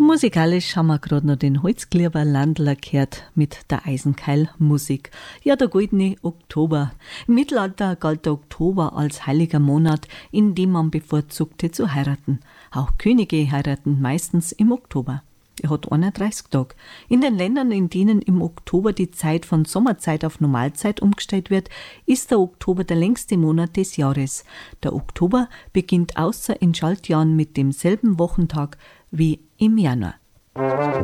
Musikalisch haben wir gerade noch den Holzkleber Landler gehört mit der Eisenkeil-Musik. Ja, der goldene Oktober. Im Mittelalter galt der Oktober als heiliger Monat, in dem man bevorzugte zu heiraten. Auch Könige heiraten meistens im Oktober. Er hat 31 Tage. In den Ländern, in denen im Oktober die Zeit von Sommerzeit auf Normalzeit umgestellt wird, ist der Oktober der längste Monat des Jahres. Der Oktober beginnt außer in Schaltjahren mit demselben Wochentag wie im Januar.